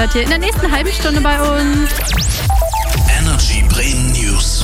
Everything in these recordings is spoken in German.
Hört ihr in der nächsten halben Stunde bei uns. Energy Bremen News.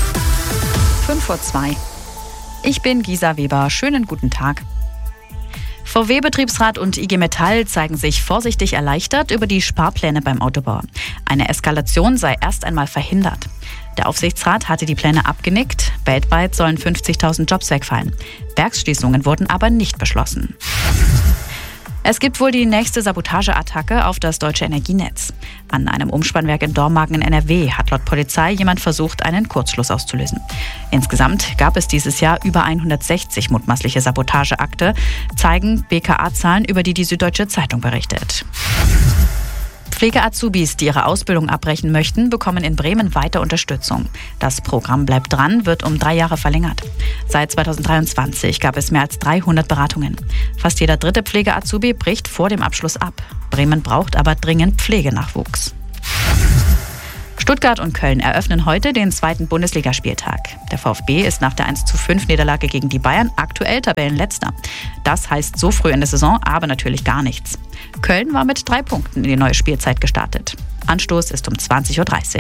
5:02. Ich bin Gisa Weber. Schönen guten Tag. VW-Betriebsrat und IG Metall zeigen sich vorsichtig erleichtert über die Sparpläne beim Autobau. Eine Eskalation sei erst einmal verhindert. Der Aufsichtsrat hatte die Pläne abgenickt. Weltweit sollen 50.000 Jobs wegfallen. Werksschließungen wurden aber nicht beschlossen. Es gibt wohl die nächste Sabotageattacke auf das deutsche Energienetz. An einem Umspannwerk in Dormagen in NRW hat laut Polizei jemand versucht, einen Kurzschluss auszulösen. Insgesamt gab es dieses Jahr über 160 mutmaßliche Sabotageakte, zeigen BKA-Zahlen, über die Süddeutsche Zeitung berichtet. Pflege-Azubis, die ihre Ausbildung abbrechen möchten, bekommen in Bremen weiter Unterstützung. Das Programm Bleib dran wird um 3 Jahre verlängert. Seit 2023 gab es mehr als 300 Beratungen. Fast jeder dritte Pflege-Azubi bricht vor dem Abschluss ab. Bremen braucht aber dringend Pflegenachwuchs. Stuttgart und Köln eröffnen heute den 2. Bundesligaspieltag. Der VfB ist nach der 1:5-Niederlage gegen die Bayern aktuell Tabellenletzter. Das heißt so früh in der Saison aber natürlich gar nichts. Köln war mit 3 Punkten in die neue Spielzeit gestartet. Anstoß ist um 20:30 Uhr.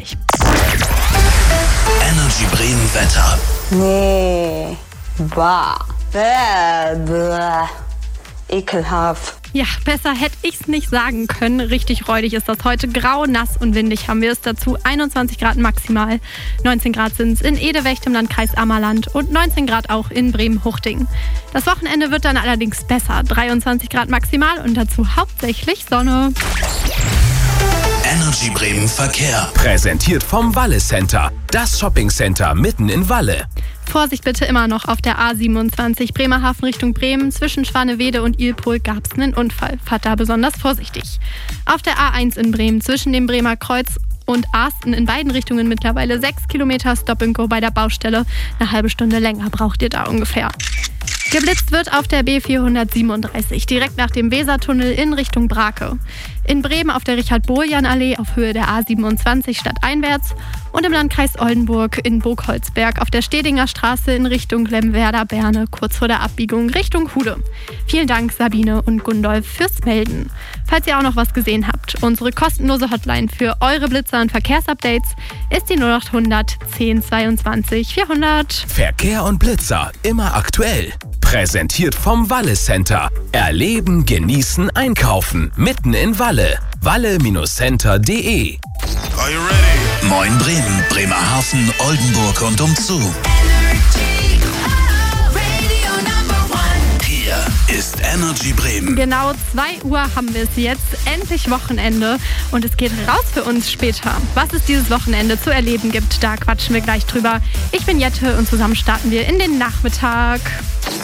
Energy Bremen Wetter. Nee, bah, bäh, ekelhaft. Ja, besser hätte ich's nicht sagen können. Richtig räudig ist das heute. Grau, nass und windig haben wir es dazu. 21 Grad maximal. 19 Grad sind es in Edewecht im Landkreis Ammerland und 19 Grad auch in Bremen-Huchting. Das Wochenende wird dann allerdings besser. 23 Grad maximal und dazu hauptsächlich Sonne. Energy Bremen Verkehr. Präsentiert vom Walle Center. Das Shoppingcenter mitten in Walle. Vorsicht bitte immer noch auf der A27 Bremerhaven Richtung Bremen. Zwischen Schwanewede und Ilpol gab es einen Unfall. Fahrt da besonders vorsichtig. Auf der A1 in Bremen zwischen dem Bremer Kreuz und Arsten in beiden Richtungen mittlerweile 6 Kilometer Stop and Go bei der Baustelle. Eine halbe Stunde länger braucht ihr da ungefähr. Geblitzt wird auf der B437, direkt nach dem Wesertunnel in Richtung Brake. In Bremen auf der Richard-Bohljan-Allee auf Höhe der A27 stadteinwärts und im Landkreis Oldenburg in Burgholzberg auf der Stedinger Straße in Richtung Lemwerder-Berne, kurz vor der Abbiegung Richtung Hude. Vielen Dank Sabine und Gundolf fürs Melden. Falls ihr auch noch was gesehen habt, unsere kostenlose Hotline für eure Blitzer und Verkehrsupdates ist die 0800 10 22 400. Verkehr und Blitzer immer aktuell. Präsentiert vom Walle Center. Erleben, genießen, einkaufen. Mitten in Walle. Walle-center.de. Are you ready? Moin Bremen, Bremerhaven, Oldenburg und umzu. Hier ist Energy Bremen. Genau 2 Uhr haben wir es jetzt. Endlich Wochenende. Und es geht raus für uns später. Was es dieses Wochenende zu erleben gibt, da quatschen wir gleich drüber. Ich bin Jette und zusammen starten wir in den Nachmittag.